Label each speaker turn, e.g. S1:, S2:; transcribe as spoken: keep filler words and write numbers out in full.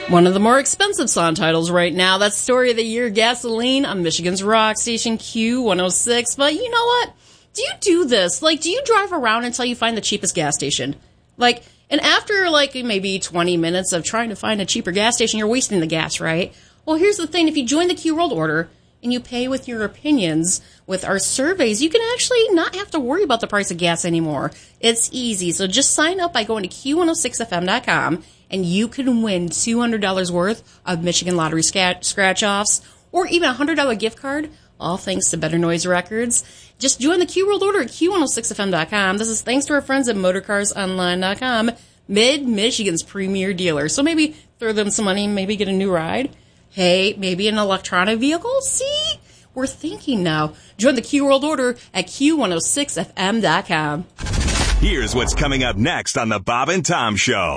S1: One of the more expensive song titles right now. That's Story of the Year, Gasoline on Michigan's rock station Q one oh six. But you know what? Do you do this? Like, do you drive around until you find the cheapest gas station? Like, and after, like, maybe twenty minutes of trying to find a cheaper gas station, you're wasting the gas, right? Well, here's the thing. If you join the Q World Order and you pay with your opinions with our surveys, you can actually not have to worry about the price of gas anymore. It's easy. So just sign up by going to Q one oh six F M dot com. And you can win two hundred dollars worth of Michigan Lottery scratch-offs or even a one hundred dollars gift card, all thanks to Better Noise Records. Just join the Q World Order at Q one oh six F M dot com. This is thanks to our friends at Motorcars Online dot com, Mid-Michigan's premier dealer. So maybe throw them some money, maybe get a new ride. Hey, maybe an electronic vehicle? See? We're thinking now. Join the Q World Order at Q one oh six F M dot com.
S2: Here's what's coming up next on the Bob and Tom Show.